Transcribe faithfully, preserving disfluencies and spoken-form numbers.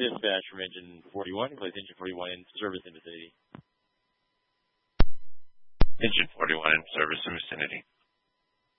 dispatch from engine forty-one. Place engine forty-one in service in vicinity. Engine forty-one in service in vicinity.